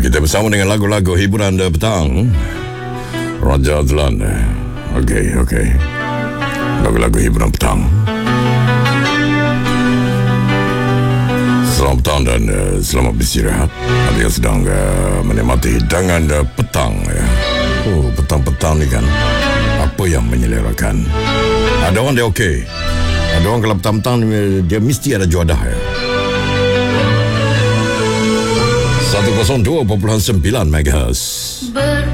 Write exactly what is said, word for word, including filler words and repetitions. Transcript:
kita bersama dengan lagu-lagu hiburan anda petang. Raja Azlan. Okey, okey. Lagu-lagu hiburan petang. Selamat petang dan uh, selamat beristirahat. Ada yang sedang uh, menikmati hidangan uh, petang ya. Oh, petang-petang ni kan, apa yang menyelerakan? Ada orang dia okey. Ada orang kalau petang-petang ni, dia mesti ada juadah ya. seratus dua perpuluhan sembilan megahertz.